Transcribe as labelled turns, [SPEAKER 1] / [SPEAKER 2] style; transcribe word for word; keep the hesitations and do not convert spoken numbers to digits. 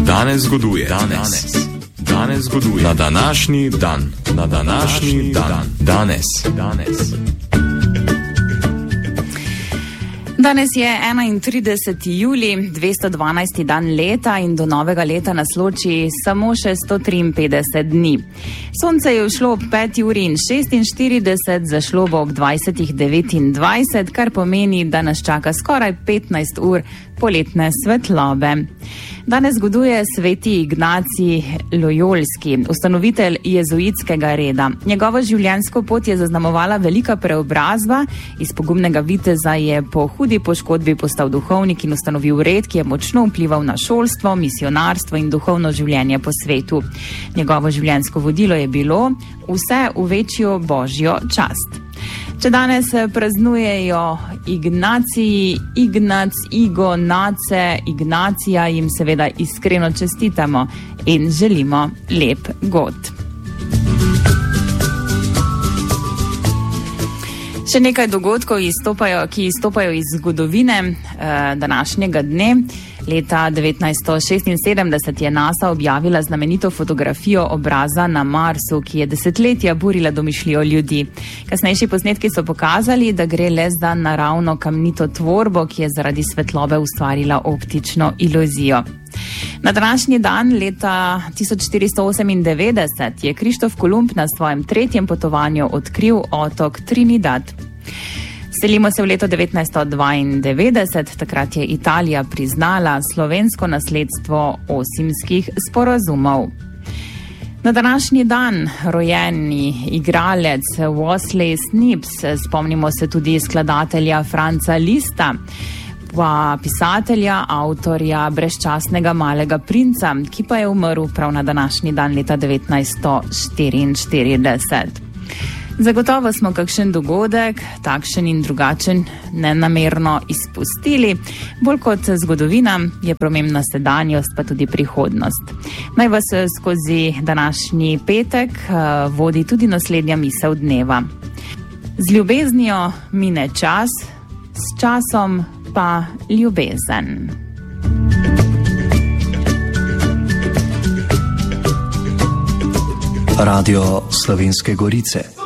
[SPEAKER 1] Danes zgoduje. Danes. Danes zgoduje. Na današnji dan. Na današnji dan. Danes. Danes.
[SPEAKER 2] Danes je enaintrideseti julij, dvesto dvanajsti dan leta in do novega leta nas loči samo še sto triinpetdeset dni. Sonce je ušlo ob peti uri in šestinštirideset, zašlo bo ob dvajsetih devetindvajset, kar pomeni, da nas čaka skoraj petnajst ur poletne svetlobe. Danes zgoduje sveti Ignacij Lojolski, ustanovitelj jezuitskega reda. Njegovo življenjsko pot je zaznamovala velika preobrazba. Iz pogumnega viteza je po hudi poškodbi postal duhovnik in ustanovil red, ki je močno vplival na šolstvo, misionarstvo in duhovno življenje po svetu. Njegovo življenjsko vodilo je bilo vse v večjo božjo čast. Če danes praznujejo Ignaciji, Ignac, Igo, Nace, Ignacija, jim seveda iskreno čestitamo in želimo lep god. Še nekaj dogodkov, izstopajo, ki izstopajo iz zgodovine eh, današnjega dne. Leta devetnajststo šestinsedemdeset je NASA objavila znamenito fotografijo obraza na Marsu, ki je desetletja burila domišljijo ljudi. Kasnejši posnetki so pokazali, da gre le za naravno kamnito tvorbo, ki je zaradi svetlobe ustvarila optično iluzijo. Na današnji dan leta tisoč štiristo osemindevetdeset je Krištof Kolumb na svojem tretjem potovanju odkril otok Trinidad. Selimo se v leto devetnajststo dvaindevetdeset, takrat je Italija priznala slovensko nasledstvo Osimskih sporazumov. Na današnji dan rojeni igralec Wesley Snipes, spomnimo se tudi skladatelja Franca Lista, pa pisatelja, avtorja Brezčasnega malega princa, ki pa je umrl prav na današnji dan leta devetnajststo štiriinštirideset. Zagotovo smo kakšen dogodek, takšen in drugačen, nenamerno izpustili. Bolj kot zgodovina je pomembna sedanjost, pa tudi prihodnost. Naj vas skozi današnji petek vodi tudi naslednja misel dneva. Z ljubeznijo mine čas, s časom pa ljubezen.
[SPEAKER 3] Radio Slovenske Gorice.